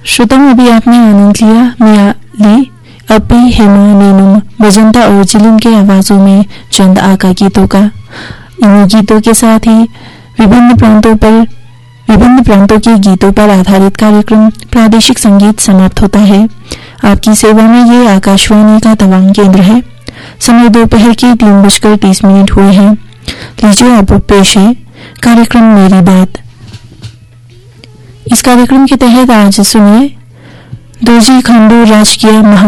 श्रोताओं, अभी आपने आनंद लिया मियाली, अपी, हेमा, नीनम, बजंता और जिलिन के आवाजों में चंद आका गीतों का। इन्हीं गीतों के साथ ही विभिन्न प्रांतों के गीतों पर आधारित कार्यक्रम प्रादेशिक संगीत समाप्त होता है। आपकी सेवा में ये आकाशवाणी का तवांग केंद्र है। समय दोपहर के 3:30 हुए हैं। लीजिए अब पेश है कार्यक्रम मेरी बात। इस कार्यक्रम के तहत आज सुनिए दोरजी खांडू राजकीय